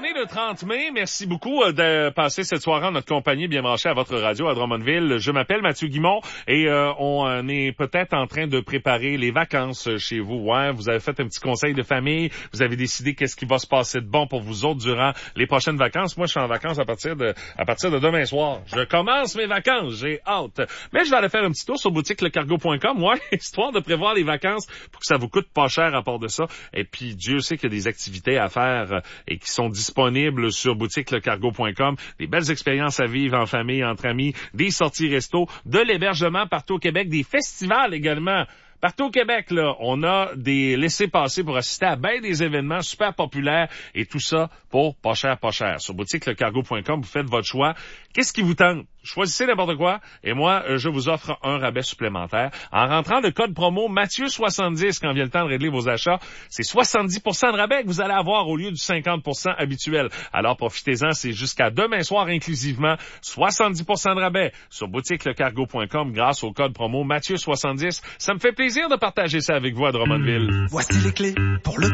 On est le 30 mai. Merci beaucoup de passer cette soirée en notre compagnie bien branchée à votre radio à Drummondville. Je m'appelle Mathieu Guimond et on est peut-être en train de préparer les vacances chez vous. Ouais, vous avez fait un petit conseil de famille. Vous avez décidé qu'est-ce qui va se passer de bon pour vous autres durant les prochaines vacances. Moi, je suis en vacances à partir de demain soir. Je commence mes vacances. J'ai hâte. Mais je vais aller faire un petit tour sur boutiquelecargo.com. Ouais, histoire de prévoir les vacances pour que ça vous coûte pas cher à part de ça. Et puis, Dieu sait qu'il y a des activités à faire et qui sont disponibles sur boutiquelecargo.com. Des belles expériences à vivre en famille, entre amis, des sorties resto, de l'hébergement partout au Québec, des festivals également. Partout au Québec, là, on a des laissez-passer pour assister à bien des événements super populaires et tout ça pour pas cher, pas cher. Sur boutiquelecargo.com, vous faites votre choix. Qu'est-ce qui vous tente? Choisissez n'importe quoi et moi, je vous offre un rabais supplémentaire. En rentrant le code promo Mathieu70 quand vient le temps de régler vos achats, c'est 70% de rabais que vous allez avoir au lieu du 50% habituel. Alors profitez-en, c'est jusqu'à demain soir inclusivement 70% de rabais sur boutiquelecargo.com grâce au code promo Mathieu70. Ça me fait plaisir de partager ça avec vous à Drummondville. Voici les clés pour le